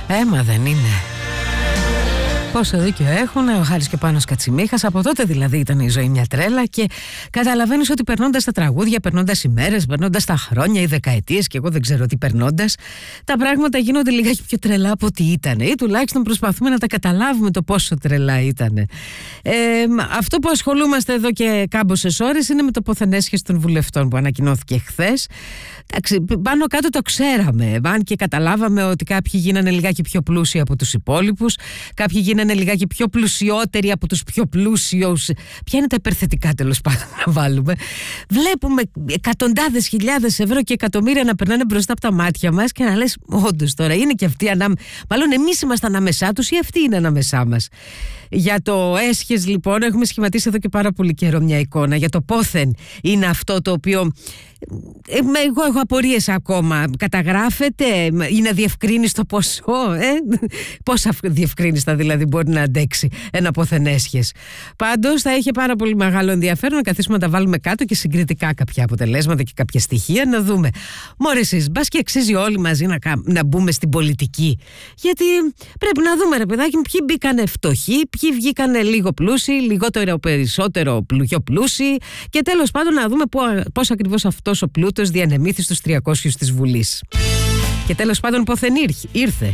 Έμα δεν είναι. Πόσο δίκιο έχουν ο Χάρης και ο Πάνος Κατσιμίχας. Από τότε δηλαδή ήταν η ζωή μια τρέλα και καταλαβαίνεις ότι περνώντας τα τραγούδια, περνώντας οι μέρες, περνώντας τα χρόνια, οι δεκαετίες και εγώ δεν ξέρω τι περνώντας, τα πράγματα γίνονται λιγάκι πιο τρελά από ό,τι ήταν, ή τουλάχιστον προσπαθούμε να τα καταλάβουμε το πόσο τρελά ήταν. Αυτό που ασχολούμαστε εδώ και κάμποσες ώρες είναι με το ποθενέσχεση των βουλευτών που ανακοινώθηκε χθες. Εντάξει, πάνω κάτω το ξέραμε, αν και καταλάβαμε ότι κάποιοι γίνανε λιγάκι πιο πλούσιοι από τους υπόλοιπους, κάποιοι γίνανε λιγάκι πιο πλουσιότεροι από τους πιο πλούσιους. Ποια είναι τα υπερθετικά τέλος πάντων να βάλουμε? Βλέπουμε εκατοντάδες χιλιάδες ευρώ και εκατομμύρια να περνάνε μπροστά από τα μάτια μας και να λες, όντως τώρα είναι και αυτοί μάλλον εμείς είμαστε ανάμεσά τους ή αυτοί είναι ανάμεσά μας? Για το έσχες λοιπόν έχουμε σχηματίσει εδώ και πάρα πολύ καιρό μια εικόνα για το πόθεν είναι αυτό το οποίο εγώ έχω απορίες ακόμα. Καταγράφεται, είναι διευκρίνιστο ποσό, πόσα διευκρίνιστα δηλαδή μπορεί να αντέξει ένα πόθεν έσχες? Πάντως θα είχε πάρα πολύ μεγάλο ενδιαφέρον να καθίσουμε να τα βάλουμε κάτω και συγκριτικά κάποια αποτελέσματα και κάποια στοιχεία να δούμε. Μωρέ εσείς, μπας και αξίζει όλοι μαζί να μπούμε στην πολιτική, γιατί πρέπει να δούμε ρε παιδάκι μου ποιοι μπήκανε φτωχοί, ποιοι βγήκανε λίγο πλούσιοι, λιγότερο περισσότερο πιο πλούσιοι και τέλος πάντων να δούμε πώς ακριβώς αυτός ο πλούτος διανεμήθη στους 300 της Βουλής. Και τέλος πάντων πόθεν ήρθε.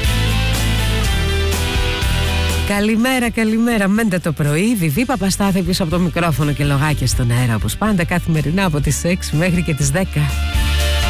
Καλημέρα, μέντε το πρωί. Βιβί Παπαστάθη πίσω από το μικρόφωνο και λογάκια στον αέρα όπως πάντα καθημερινά από τις 6 μέχρι και τις 10.